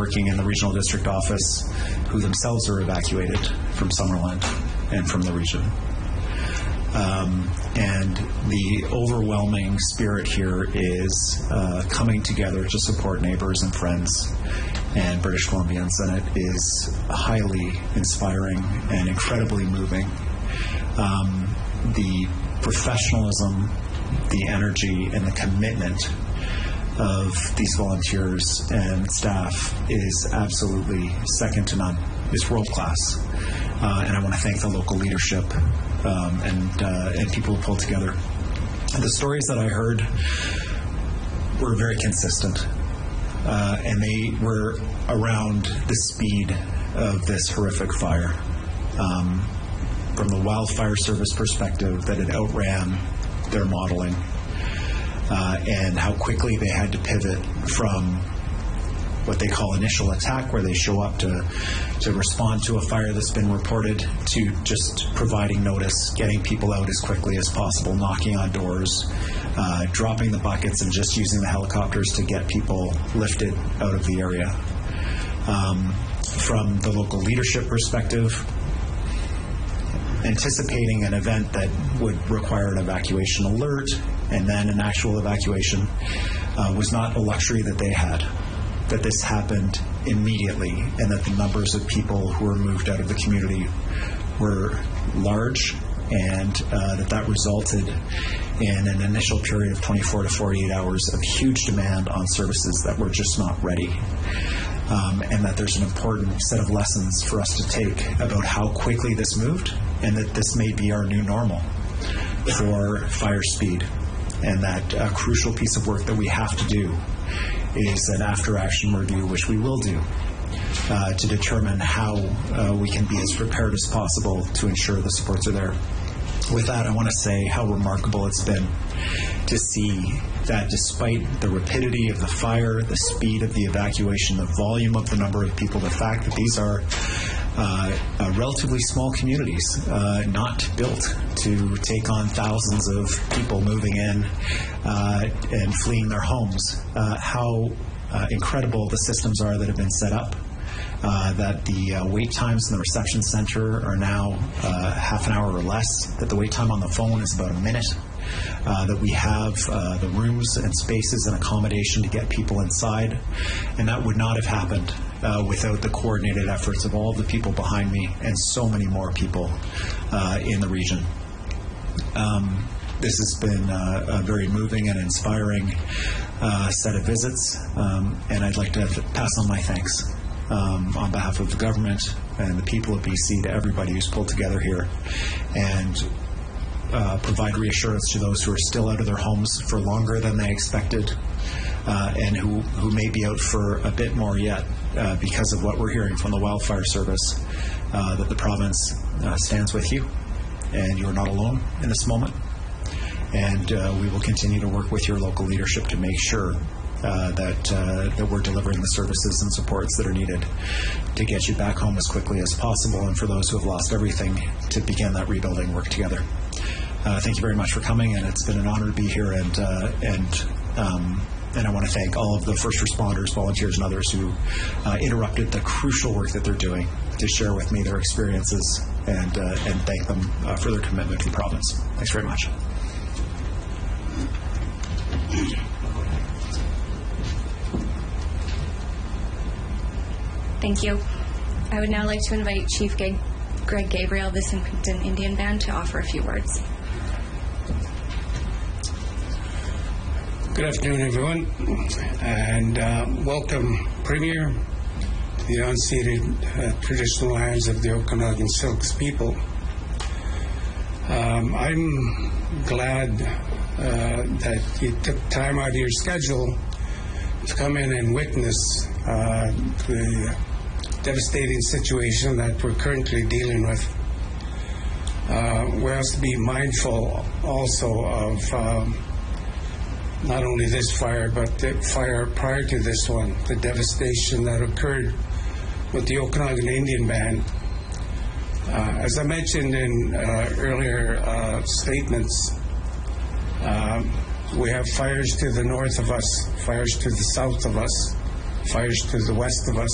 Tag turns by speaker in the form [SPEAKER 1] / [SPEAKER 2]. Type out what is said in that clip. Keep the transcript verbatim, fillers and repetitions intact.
[SPEAKER 1] working in the regional district office who themselves are evacuated from Summerland and from the region. Um, and the overwhelming spirit here is uh, coming together to support neighbors and friends and British Columbians, and it is highly inspiring and incredibly moving. Um, the professionalism, the energy, and the commitment of these volunteers and staff is absolutely second to none. It's world class. Uh, and I want to thank the local leadership um, and, uh, and people who pulled together. And the stories that I heard were very consistent. Uh, and they were around the speed of this horrific fire. Um, from the wildfire service perspective, that it outran their modeling, uh, and how quickly they had to pivot from what they call initial attack, where they show up to to respond to a fire that's been reported, to just providing notice, getting people out as quickly as possible, knocking on doors, uh, dropping the buckets, and just using the helicopters to get people lifted out of the area. Um, from the local leadership perspective, anticipating an event that would require an evacuation alert and then an actual evacuation uh, was not a luxury that they had. That this happened immediately, and that the numbers of people who were moved out of the community were large, and uh, that that resulted in an initial period of twenty-four to forty-eight hours of huge demand on services that were just not ready. Um, and that there's an important set of lessons for us to take about how quickly this moved, and that this may be our new normal for fire speed, and that a crucial piece of work that we have to do is an after-action review, which we will do, uh, to determine how uh, we can be as prepared as possible to ensure the supports are there. With that, I want to say how remarkable it's been to see that despite the rapidity of the fire, the speed of the evacuation, the volume of the number of people, the fact that these are uh, uh, relatively small communities, uh, not built to take on thousands of people moving in uh, and fleeing their homes, uh, how uh, incredible the systems are that have been set up. Uh, that the uh, wait times in the reception center are now uh, half an hour or less, that the wait time on the phone is about a minute, uh, that we have uh, the rooms and spaces and accommodation to get people inside, and that would not have happened uh, without the coordinated efforts of all the people behind me and so many more people uh, in the region. Um, This has been uh, a very moving and inspiring uh, set of visits, um, and I'd like to pass on my thanks um, on behalf of the government and the people of B C to everybody who's pulled together here, and uh, provide reassurance to those who are still out of their homes for longer than they expected, uh, and who, who may be out for a bit more yet uh, because of what we're hearing from the wildfire service, uh, that the province uh, stands with you, and you're not alone in this moment. And uh, we will continue to work with your local leadership to make sure uh, that uh, that we're delivering the services and supports that are needed to get you back home as quickly as possible, and for those who have lost everything, to begin that rebuilding work together. Uh, thank you very much for coming, and it's been an honor to be here. And uh, and um, and I want to thank all of the first responders, volunteers, and others who uh, interrupted the crucial work that they're doing to share with me their experiences, and uh, and thank them uh, for their commitment to the province. Thanks very much.
[SPEAKER 2] Thank you. I would now like to invite Chief Greg, Greg Gabriel of the Saint Pinton Indian Band to offer a few words.
[SPEAKER 3] Good afternoon, everyone, and uh, welcome, Premier, to the unceded uh, traditional lands of the Okanagan Syilx people. Um, I'm glad uh, that you took time out of your schedule to come in and witness uh, the devastating situation that we're currently dealing with. Uh, we have to be mindful also of um, not only this fire, but the fire prior to this one, the devastation that occurred with the Okanagan Indian Band. Uh, as I mentioned in uh, earlier uh, statements, uh, we have fires to the north of us, fires to the south of us, fires to the west of us,